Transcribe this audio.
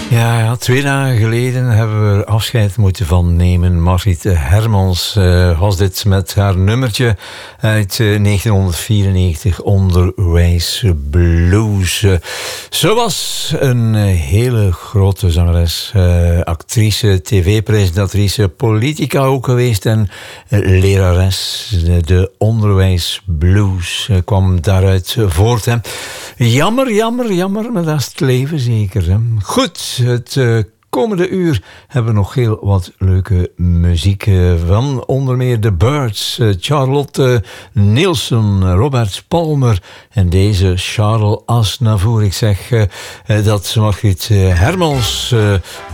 Ja, 2 dagen geleden hebben we er afscheid moeten van nemen. Margriet Hermans was dit met haar nummertje uit 1994, Onderwijs Blues. Ze was een hele grote zangeres, actrice, tv-presentatrice, politica ook geweest en lerares. De Onderwijs Blues kwam daaruit voort. Hè. Jammer, maar dat is het leven zeker. Hè. Goed, het komende uur hebben we nog heel wat leuke muziek van onder meer The Byrds, Charlotte Nielsen, Robert Palmer en deze Charles Aznavour. Ik zeg dat Margriet Hermans